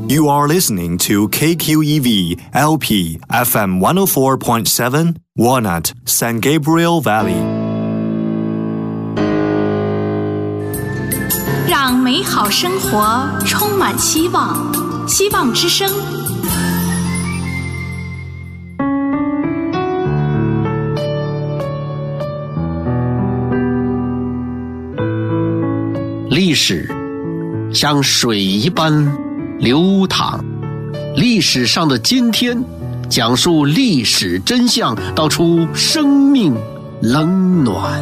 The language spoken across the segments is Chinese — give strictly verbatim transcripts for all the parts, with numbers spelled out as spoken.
You are listening to K Q E V L P F M one oh four point seven Walnut San Gabriel Valley。 让美好生活充满希望，希望之声。 历史像水一般流淌，历史上的今天，讲述历史真相，道出生命冷暖。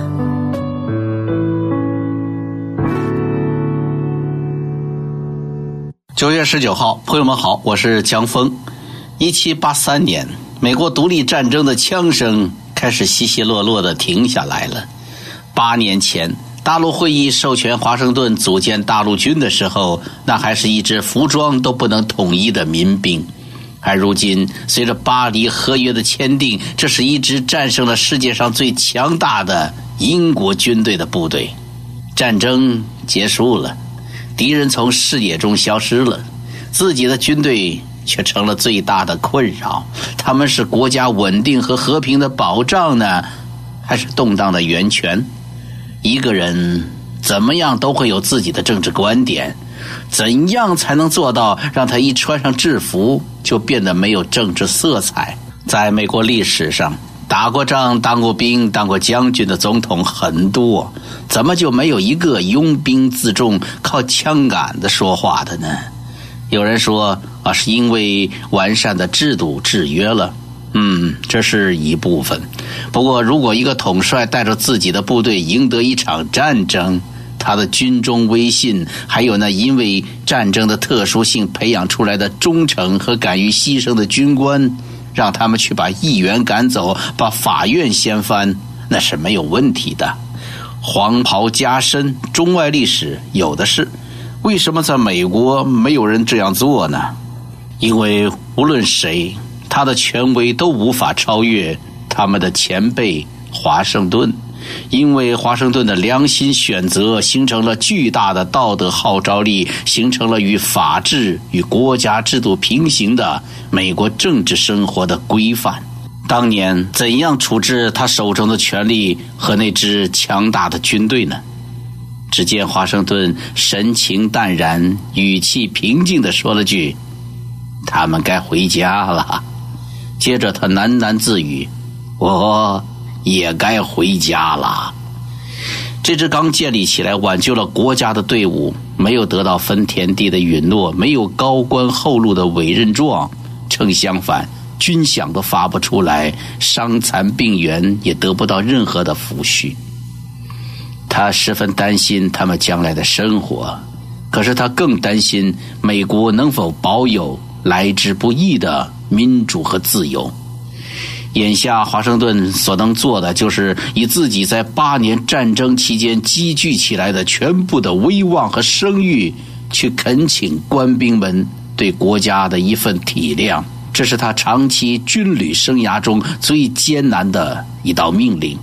九月十九号，朋友们好，我是江峰。一七八三年，美国独立战争的枪声开始稀稀落落地停下来了。八年前，大陆会议授权华盛顿组建大陆军的时候，那还是一支服装都不能统一的民兵。而如今，随着巴黎合约的签订，这是一支战胜了世界上最强大的英国军队的部队。战争结束了，敌人从视野中消失了，自己的军队却成了最大的困扰。他们是国家稳定和和平的保障呢，还是动荡的源泉？一个人怎么样都会有自己的政治观点，怎样才能做到让他一穿上制服就变得没有政治色彩？在美国历史上，打过仗、当过兵、当过将军的总统很多，怎么就没有一个拥兵自重、靠枪杆子说话的呢？有人说啊，是因为完善的制度制约了。嗯，这是一部分。不过，如果一个统帅带着自己的部队赢得一场战争，他的军中威信，还有那因为战争的特殊性培养出来的忠诚和敢于牺牲的军官，让他们去把议员赶走，把法院掀翻，那是没有问题的。黄袍加身，中外历史有的是。为什么在美国没有人这样做呢？因为无论谁，他的权威都无法超越他们的前辈华盛顿。因为华盛顿的良心选择形成了巨大的道德号召力，形成了与法治与国家制度平行的美国政治生活的规范。当年怎样处置他手中的权力和那支强大的军队呢？只见华盛顿神情淡然，语气平静地说了句：他们该回家了。接着他喃喃自语：我也该回家了。这支刚建立起来挽救了国家的队伍，没有得到分田地的允诺，没有高官厚禄的委任状，正相反，军饷都发不出来，伤残病员也得不到任何的抚恤。他十分担心他们将来的生活，可是他更担心美国能否保有来之不易的民主和自由。眼下华盛顿所能做的，就是以自己在八年战争期间积聚起来的全部的威望和声誉，去恳请官兵们对国家的一份体谅。这是他长期军旅生涯中最艰难的一道命令。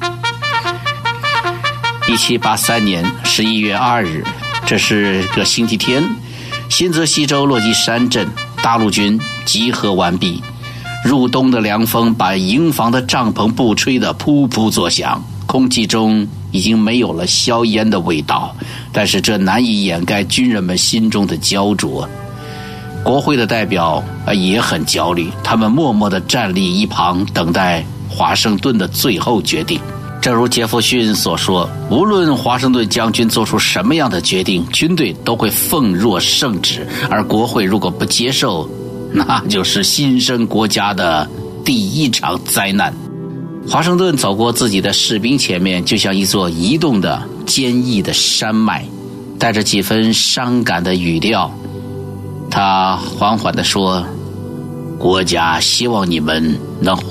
一七八三年十一月二日，这是个星期天，新泽西州落基山镇大陆军集合完毕。入冬的凉风把营房的帐篷布吹得噗噗作响，空气中已经没有了硝烟的味道，但是这难以掩盖军人们心中的焦灼。国会的代表也很焦虑，他们默默地站立一旁，等待华盛顿的最后决定。正如杰弗逊所说，无论华盛顿将军做出什么样的决定，军队都会奉若圣旨，而国会如果不接受，那就是新生国家的第一场灾难。华盛顿走过自己的士兵前面，就像一座移动的坚毅的山脉，带着几分伤感的语调，他缓缓地说：国家希望你们能